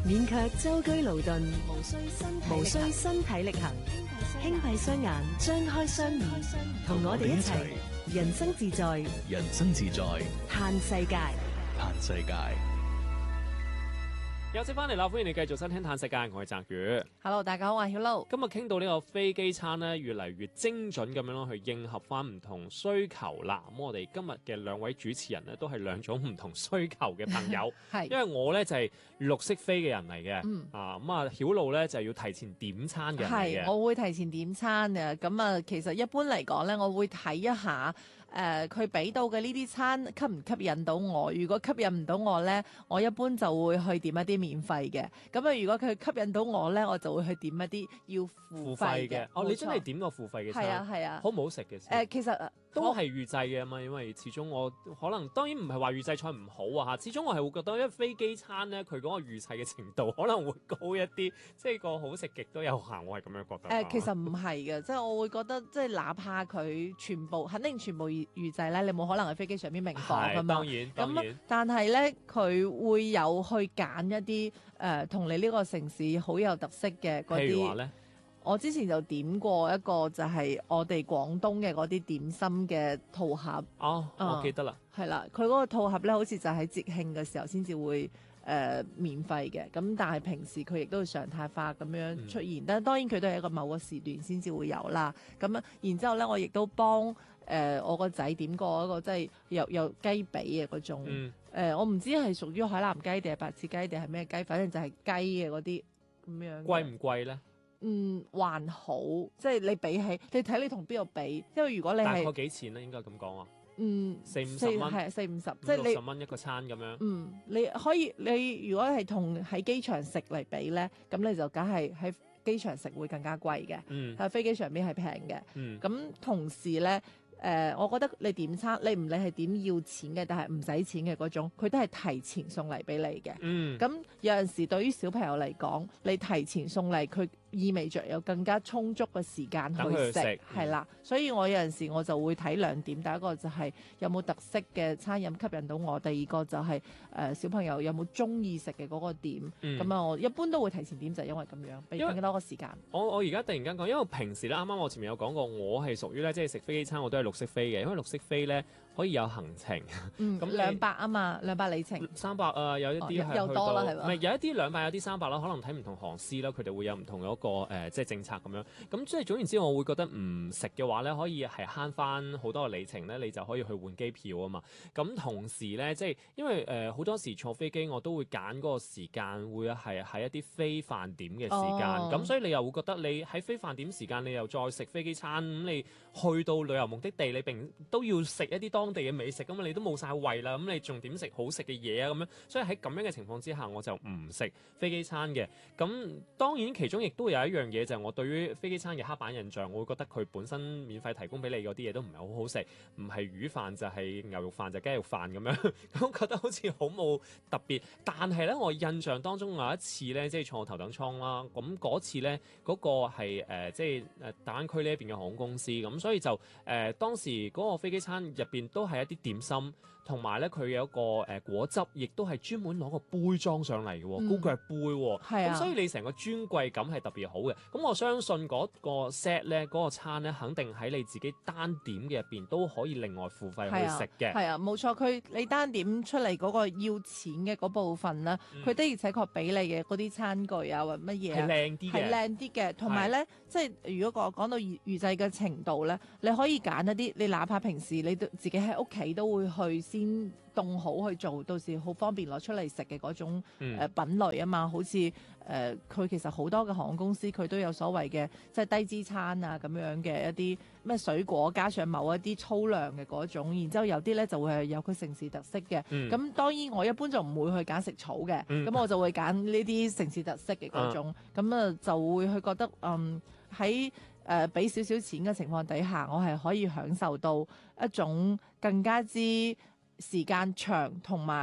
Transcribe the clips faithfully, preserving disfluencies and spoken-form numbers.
免卻舟車勞頓，無需身體無需身體力行，輕閉雙眼，張開雙耳，同我哋一齊人生自在， 人生自在， 嘆世界， 嘆世界。 又接翻嚟啦，歡迎你繼續收聽《嘆世界》，我係澤宇。 Hello， 大家好，我係曉露。 今日傾到呢個飛機餐咧，越嚟越精準咁樣咯，去應合翻唔同需求啦。咁我哋今日嘅兩位主持人咧，都係兩種唔同需求嘅朋友。係，因為我咧就係、是、綠色飛嘅人嚟嘅、嗯，啊咁啊曉露咧就係要提前點餐嘅人嚟嘅。 係，我會提前點餐嘅。咁啊，其實一般嚟講咧，我會睇一下誒佢俾到嘅呢啲餐吸唔吸引到我。如果吸引唔到我咧，我一般就會去點一啲免費嘅。咁啊，如果佢吸引到我咧，我就會去點一啲要付費嘅。 哦，你真係點過付費嘅餐？ 係啊係啊。 好唔好食嘅？誒、 呃，其實都係預製嘅嘛，因為始終我可能當然唔係話預製菜唔好啊嚇，始終我係會覺得，因為飛機餐咧，佢嗰個預製嘅程度可能會高一啲，即係個好食極都有限，我係咁樣覺得。誒、 呃，其實唔係嘅，即係我會覺得，即係哪怕佢全部肯定全部預預製咧，你冇可能喺飛機上面明放㗎嘛。 當然，當然。咁但係咧，佢會有去揀一啲誒同你呢個城市好有特色嘅嗰啲。譬如話咧？我之前就點過一個就係我哋廣東嘅嗰啲點心嘅套盒。 哦， 嗯、 我記得啦。 係啦，佢嗰個套盒咧，好似就喺節慶嘅時候先至會誒、呃、免費嘅。咁但係平時佢亦都會常態化咁樣出現。嗯、但係當然佢都係一個某個時段先至會有啦。咁啊，然之後咧，我亦都幫誒、呃、我個仔點過一個即係有有雞髀嘅嗰種。嗯呃、我唔知係屬於海南雞定係白切雞定係咩雞，反正就係雞嘅嗰啲咁樣。貴唔貴咧？ 嗯，還好，即係你比起，你睇你同邊度比，因為如果你係大概幾錢咧？應該咁講啊。 嗯， 四五十蚊， 係四五十， 即係六十蚊一個餐咁樣。嗯， 你可以，你如果係同喺機場食嚟比咧，咁你就梗係喺機場食會更加貴嘅。嗯，喺飛機上面係平嘅。嗯，咁同時咧。誒、呃，我覺得你點餐，你唔理係點要錢嘅，但係唔使錢嘅嗰種，佢都係提前送嚟俾你嘅。嗯，咁有陣時對於小朋友嚟講，你提前送嚟，佢意味着有更加充足嘅時間去食，係啦、嗯。所以我有陣時我就會睇兩點，第一個就係有冇特色嘅餐飲吸引到我，第二個就係、是、誒、呃、小朋友有冇中意食嘅嗰個點。咁、嗯、啊，我一般都會提前點，就係因為咁樣，俾更加多個時間。 我我而家突然間講，因為平時咧，啱啱我前面有講過，我係屬於咧，即係食飛機餐我都係綠色飛嘅，因為綠色飛咧可以有行程， 咁兩百啊嘛，兩百里程， 三百啊，有一啲係又多啦，係嘛？ 唔係有一啲兩百，有啲三百啦，可能睇唔同航司啦，佢哋會有唔同嘅一個誒、呃，即係政策咁樣。咁即係總言之，我會覺得唔食嘅話咧，可以係慳翻好多嘅里程咧，你就可以去換機票啊嘛。咁同時咧，即係因為誒好、呃、多時坐飛機，我都會揀嗰個時間會係喺一啲非飯點嘅時間，咁、哦、所以你又會覺得你喺非飯點時間，你又再食飛機餐，咁你去到旅遊目的地，你並都要食一啲當地嘅美食，咁你都冇晒胃啦，咁你仲點食好食嘅嘢啊？咁樣，所以喺咁樣嘅情況之下，我就唔食飛機餐嘅。咁當然其中亦都有一樣嘢，就係、是、我對於飛機餐嘅刻板印象，我會覺得佢本身免費提供俾你嗰啲嘢都唔係好好食，唔係魚飯就係牛肉飯就雞肉飯咁樣，咁覺得好似好冇特別。但係咧，我印象當中有一次咧，即係坐頭等艙啦，咁嗰次咧嗰、那個係誒、呃、即係誒大灣區呢一邊嘅航空公司，咁所以就誒、呃、當時嗰個飛機餐入邊都係一啲點心，同埋咧佢有一個誒、呃、果汁，亦都係專門攞個杯裝上嚟嘅、嗯，高腳杯，係啊，咁所以你成個尊貴感係特別好嘅。咁我相信嗰個 set 咧，嗰個餐咧，肯定喺你自己單點嘅入邊都可以另外付費去食嘅。係啊， 冇錯，佢你單點出嚟嗰個要錢嘅嗰部分咧，佢、嗯、的而且確俾你嘅嗰啲餐具啊，或乜嘢係靚啲嘅，係靚啲嘅。同埋咧，即係如果講講到預預製嘅程度咧，你可以揀一啲，你哪怕平時你都自己喺屋企都會去先凍好去做，到時好方便攞出嚟食嘅嗰種、嗯呃、品類啊嘛。好似誒佢其實好多嘅航空公司佢都有所謂嘅即係低脂餐啊咁樣嘅一啲咩水果加上某一啲粗糧嘅嗰種，然之後有啲咧就會係有佢城市特色嘅。咁、嗯、當然我一般就唔會去揀食草嘅，咁、嗯、我就會揀呢啲城市特色嘅嗰種，咁啊就會去覺得嗯喺誒俾少少錢嘅情況底下，我係可以享受到一種更加之時間長同埋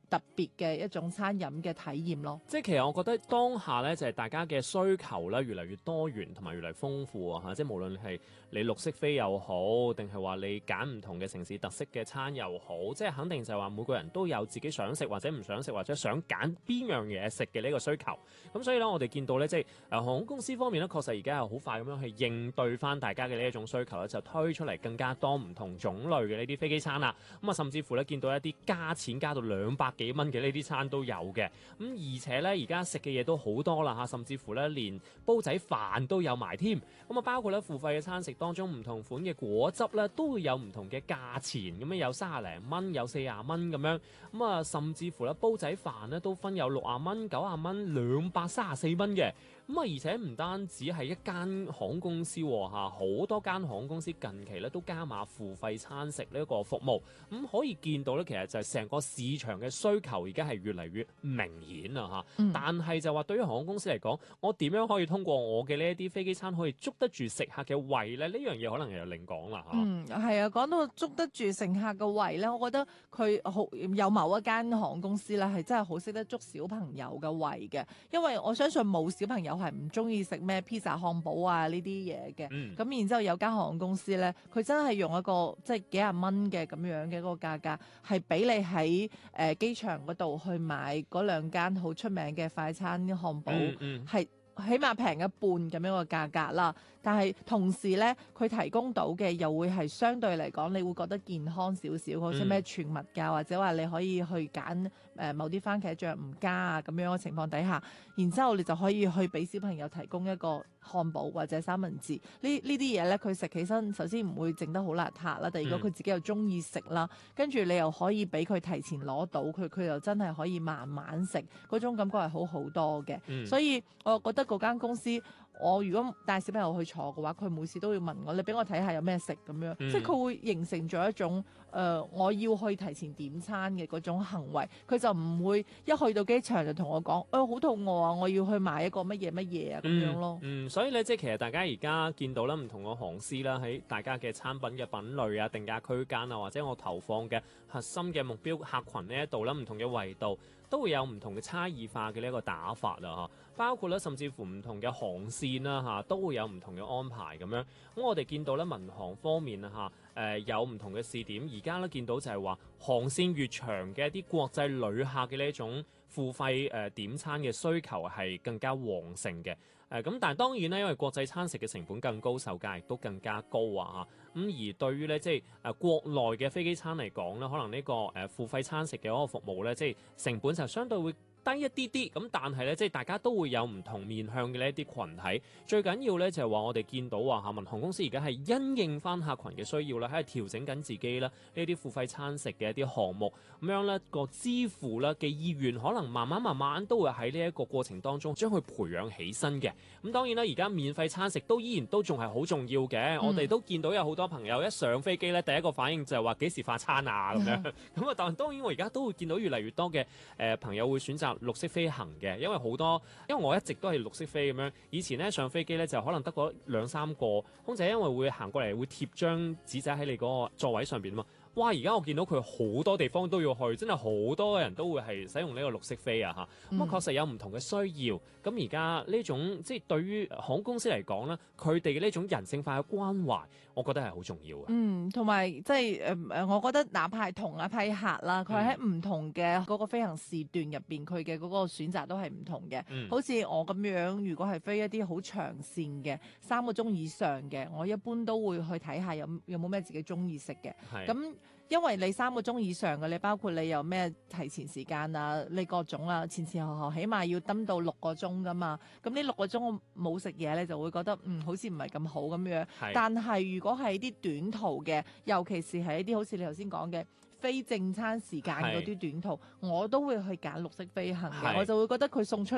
特別嘅一種餐飲嘅體驗咯。 即係其實我覺得當下咧就係、是、大家嘅需求咧越嚟越多元同埋越嚟越豐富啊嚇！即係無論係你綠色飛又好，定係話你揀唔同嘅城市特色嘅餐又好，即係肯定就係話每個人都有自己想食或者唔想食或者想揀邊樣嘢食嘅呢個需求。咁所以咧我哋見到咧即係誒航空公司方面咧確實而家係好快咁樣去應對翻大家嘅呢一種需求咧，就推出嚟更加多唔同種類嘅呢啲飛機餐啦。咁啊甚至乎咧見到一啲加錢加到兩百幾蚊嘅呢啲餐都有嘅。咁而且咧而家食嘅嘢都好多啦嚇，甚至乎咧連煲仔飯都有埋添。咁啊包括咧付費嘅餐食當中唔同款嘅果汁咧都會有唔同嘅價錢，咁樣有三十零蚊，有四十蚊咁樣。咁啊甚至乎咧煲仔飯咧都分有六十蚊、九十蚊、兩百三十四蚊嘅。咁啊，而且唔單止係一間航空公司喎，好多間航空公司近期咧都加碼付費餐食呢一個服務。咁、嗯、可以見到咧，其實就係成個市場嘅需求而家係越嚟越明顯啊嚇。嗯、但係就話對於航空公司嚟講，我點樣可以通過我嘅呢一啲飛機餐可以捉得住食客嘅胃咧？呢樣嘢可能又另講啦嚇。 嗯，係啊，講到捉得住乘客嘅胃咧，我覺得佢好有某一間航空公司咧係真係好識得捉小朋友嘅胃嘅，因為我相信冇小朋友係唔中意食咩披薩、漢堡啊呢啲嘢嘅。咁、嗯、然之後有間航空公司咧，佢真係用一個即係幾廿蚊嘅咁樣嘅嗰個價格，係俾你喺誒、呃、機場嗰度去買嗰兩間好出名嘅快餐漢堡，係、嗯。嗯起碼平一半咁樣個價格啦，但係同時咧，佢提供到嘅又會係相對嚟講，你會覺得健康少少，好似咩全麥價或者話你可以去揀誒某啲番茄醬唔加啊咁樣嘅情況底下，然之後你就可以去俾小朋友提供一個漢堡或者三文治。呢呢啲嘢咧，佢食起身首先唔會整得好邋遢啦，第二個佢自己又中意食啦，跟住你又可以俾佢提前攞到，佢佢又真係可以慢慢食，嗰種感覺係好好多嘅。嗯、所以我覺得嗰間公司，我如果帶小朋友去坐嘅話，佢每次都要問我，你俾我睇下有咩食咁樣，嗯、即係佢會形成咗一種誒、呃，我要去提前點餐嘅嗰種行為，佢就唔會一去到機場就同我講，誒、哎、好肚餓啊，我要去買一個乜嘢乜嘢啊咁樣咯。 嗯，所以咧即係其實大家而家見到啦，唔同嘅航司啦，喺大家嘅產品嘅品類啊、定價區間啊，或者我投放嘅核心嘅目標客群呢一度啦，唔同嘅維度，都會有唔同嘅差異化嘅呢一個打法啊，嚇，包括咧甚至乎唔同嘅航線啦，嚇，都會有唔同嘅安排咁樣。咁我哋見到咧民航方面啊，嚇，誒、呃、有唔同嘅試點，而家咧見到就係話航線越長嘅一啲國際旅客嘅呢一種付費誒、呃、點餐嘅需求係更加旺盛嘅。誒咁，但係當然咧，因為國際餐食嘅成本更高，售價亦都更加高啊！咁而對於咧，即係誒國內嘅飛機餐嚟講咧，可能呢個誒付費餐食嘅嗰個服務咧，即係成本就相對會低一啲啲，咁但係咧，即係大家都會有唔同面向嘅呢一啲群體。最緊要咧就係話我哋見到話嚇民航公司而家係因應翻客群嘅需要咧，喺度調整緊自己啦呢啲付費餐食嘅一啲項目，咁樣咧個支付啦嘅意願可能慢慢慢慢都會喺呢一個過程當中將佢培養起身嘅。咁當然啦，而家免費餐食都依然都仲係好重要嘅。嗯、我哋都見到有好多朋友一上飛機咧，第一個反應就係話幾時發餐啊咁樣。咁啊，但係當然我而家都會見到越嚟越多嘅誒、呃、朋友會選擇綠色飛行嘅，因為好多，因為我一直都係綠色飛咁樣。以前咧上飛機咧就可能得嗰兩三個空姐，因為會行過嚟會貼張紙仔喺你嗰個座位上邊啊嘛。哇！而家我見到佢好多地方都要去，真係好多人都會係使用呢個綠色飛啊嚇。咁啊確實有唔同嘅需要。咁而家呢種即係對於航空公司嚟講咧，佢哋嘅呢種人性化嘅關懷，我覺得係好重要嘅。嗯， 同埋即係誒誒，我覺得哪怕係同一批客啦，佢喺唔同嘅嗰個飛行時段入邊，佢嘅嗰個選擇都係唔同嘅。嗯、好似我咁樣，如果係飛一啲好長線嘅三個鐘以上嘅，我一般都會去睇下有有冇咩自己中意食嘅。咁是因為你三個鐘以上嘅，你包括你有咩提前時間啊，你各種啦，前前後後起碼要登到六個鐘噶嘛。咁呢六個鐘我冇食嘢咧，就會覺得嗯好似唔係咁好咁樣。是但係如果係啲短途嘅，尤其是係一啲好似你頭先講嘅非正餐時間嗰啲短途，是我都會去揀綠色飛行嘅，是我就會覺得佢送出